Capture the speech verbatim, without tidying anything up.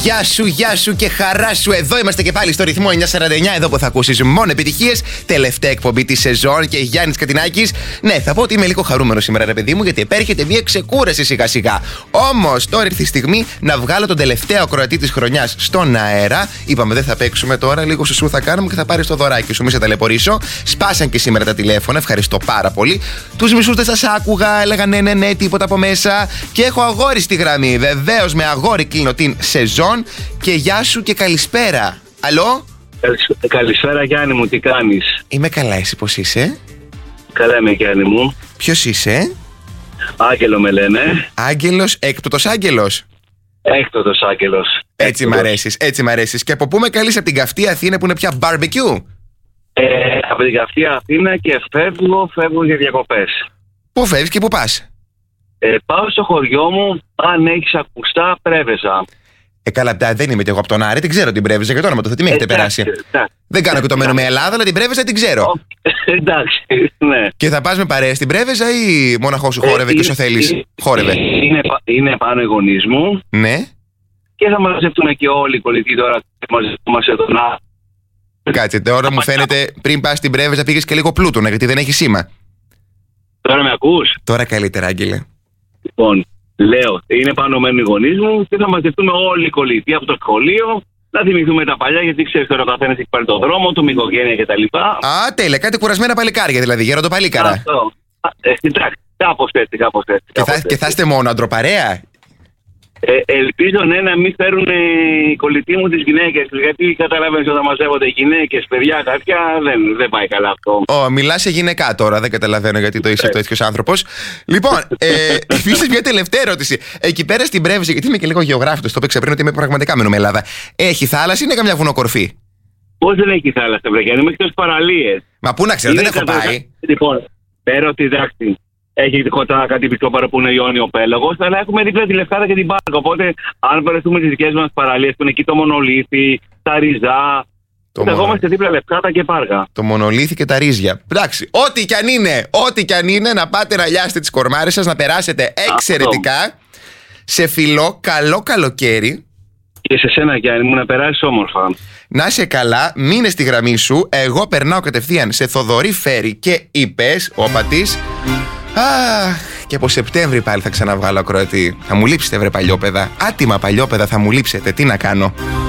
Γεια σου, γεια σου και χαρά σου. Εδώ είμαστε και πάλι στο ρυθμό εννιακόσια σαράντα εννιά. Εδώ που θα ακούσεις μόνο επιτυχίες. Τελευταία εκπομπή της σεζόν και Γιάννης Κατινάκης. Ναι, θα πω ότι είμαι λίγο χαρούμενο σήμερα, ρε παιδί μου, γιατί επέρχεται μια ξεκούραση σιγά-σιγά. Όμως τώρα ήρθε η στιγμή να βγάλω τον τελευταίο ακροατή της χρονιάς στον αέρα. Είπαμε δεν θα παίξουμε τώρα, λίγο σου θα κάνουμε και θα πάρεις το δωράκι σου. Μη σε ταλαιπωρήσω. Σπάσαν και σήμερα τα τηλέφωνα, ευχαριστώ πάρα πολύ. Τους μισούς δεν σας άκουγα, έλεγαν ναι, ναι, ναι, τίποτα από μέσα. Και έχω αγόρι στη γραμμή. Βεβαίως με αγόρι κλείνω την σεζόν. Και γεια σου και καλησπέρα. Αλό. Καλησπέρα Γιάννη μου, τι κάνεις? Είμαι καλά, εσύ πώς είσαι? Καλά είμαι Γιάννη μου. Ποιος είσαι? Άγγελο με λένε. Άγγελος, έκπτωτος Άγγελος. Έκτοτος Άγγελος. Έτσι μ' αρέσεις, έτσι μ' αρέσεις. Και από πού με καλείς? Από την καυτή Αθήνα που είναι πια barbecue? Ε, από την καυτή Αθήνα και φεύγω, φεύγω για διακοπές. Πού φεύγεις και πού πας? Ε, πάω στο χωριό μου, αν έχεις ακουστά, Πρέβεζα. Ε, καλά, δεν είμαι και εγώ από τον Άρη, την ξέρω την Πρέβεζα και το όνομα του θα τη με έχετε περάσει. Εντάξει. Δεν κάνω και το μένω με Ελλάδα, αλλά την Πρέβεζα την ξέρω. Εντάξει, ναι. Και θα πας με παρέα στην Πρέβεζα ή μόναχο σου χόρευε ε, και όσο θέλεις? Είναι, χόρευε. Είναι, είναι πάνω οι γονείς μου. Ναι. Και θα μαζευτούν και όλοι οι κολλητοί τώρα. Μαζευτούμαστε τον Άρη. Κάτσε, τώρα μου φαίνεται πριν πας στην Πρέβεζα πήγες και λίγο πλούτονα, γιατί δεν έχει σήμα. Τώρα με ακούς? Τώρα καλύτερα, Άγγελε. Λοιπόν, λέω, είναι πάνω μένουν οι γονείς μου και θα μαζευτούμε όλοι οι κολλητοί από το σχολείο. Να θυμηθούμε τα παλιά, γιατί ξέρεις τώρα ο καθένας έχει πάρει το δρόμο του, με οικογένεια κτλ. Α, τέλεια, κάτι κουρασμένα παλικάρια δηλαδή, γεροντοπαλίκαρα. Αυτό. Ε, εντάξει, κάπως έτσι, κάπως έτσι. Και, θα, και θα είστε μόνο αντροπαρέα. Ε, ελπίζω ναι, να μην φέρουν ε, οι κολλητοί μου τις γυναίκες τους, γιατί καταλαβαίνεις όταν μαζεύονται γυναίκες, παιδιά, κάποια δεν, δεν πάει καλά αυτό. Ω, μιλάς σε γυναικά τώρα, δεν καταλαβαίνω γιατί το είσαι τέτοιος άνθρωπος. Λοιπόν, ε, επίσης μια τελευταία ερώτηση. Εκεί πέρα στην Πρέβεζα, γιατί είμαι και λίγο γεωγράφητος, το έπαιξα πριν ότι είμαι πραγματικά μένουμε Ελλάδα. Έχει θάλασσα ή είναι καμιά βουνοκορφή? Πώς δεν έχει θάλασσα, βρε Γιάννη, μέχρι τις παραλίες. Μα πού να ξέρω, δεν έχω πάει. Λοιπόν, πέρα ότι εντάξει. Έχει κοντά κάτι πιτσόπαρο που είναι Ιόνιο Πέλαγος, αλλά έχουμε δίπλα τη Λευκάδα και την Πάρκα. Οπότε, αν βρεθούμε τις δικές μας παραλίες που είναι εκεί το Μονολίθι, τα Ριζά, στεγόμαστε δίπλα Λευκάδα και Πάρκα. Το Μονολίθι και τα Ρίζια. Εντάξει, ό,τι κι αν είναι, ό,τι κι αν είναι, να πάτε να λιάσετε τις κορμάρες σας, να περάσετε εξαιρετικά. Αυτό. Σε φιλό, καλό καλοκαίρι. Και σε σένα, Γιάννη μου, να περάσεις όμορφα. Να είσαι καλά, μείνε στη γραμμή σου. Εγώ περνάω κατευθείαν σε Θοδωρή Φέρη και είπες, ο πατής. Αχ, και από Σεπτέμβρη πάλι θα ξαναβγάλω ακροατή. Θα μου λείψετε βρε παλιόπαιδα. Άτιμα παλιόπαιδα θα μου λείψετε, τι να κάνω.